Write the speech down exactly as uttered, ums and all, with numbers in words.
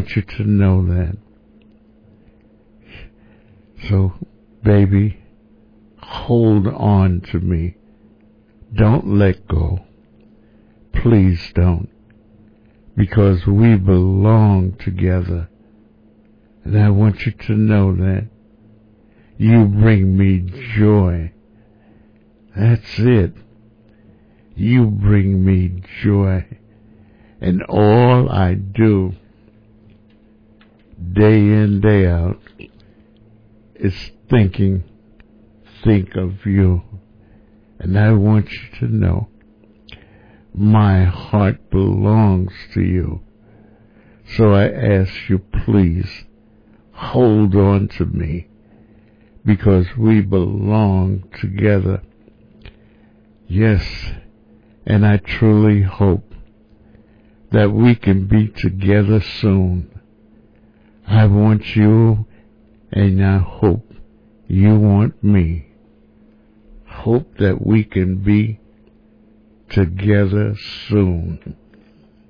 want you to know that. So, baby, hold on to me. Don't let go. Please don't. Because we belong together. And I want you to know that. You bring me joy. That's it. You bring me joy. And all I do, day in, day out, is thinking, think of you. And I want you to know, my heart belongs to you. So I ask you, please, hold on to me, because we belong together. Yes, and I truly hope that we can be together soon. I want you, and I hope you want me. Hope that we can be together soon.